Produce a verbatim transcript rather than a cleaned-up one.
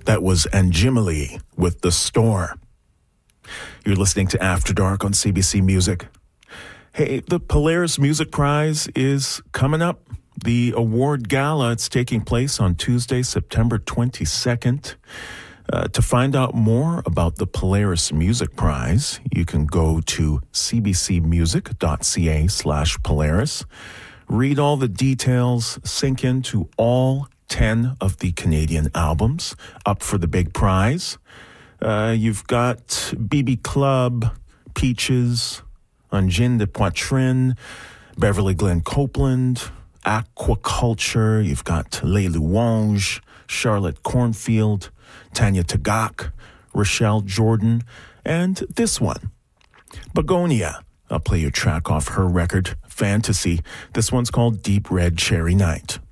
That was Anjimali with The Store. You're listening to After Dark on C B C Music. Hey, the Polaris Music Prize is coming up. The award gala, it's taking place on Tuesday, September twenty-second. Uh, to find out more about the Polaris Music Prize, you can go to cbcmusic.ca slash Polaris. Read all the details, sink into all ten of the Canadian albums up for the big prize. Uh, you've got B B Club, Peaches, Angine de Poitrine, Beverly Glenn Copeland, Aquaculture. You've got Les Louanges, Charlotte Cornfield, Tanya Tagaq, Rochelle Jordan, and this one, Begonia. I'll play you a track off her record, Fantasy. This one's called Deep Red Cherry Night.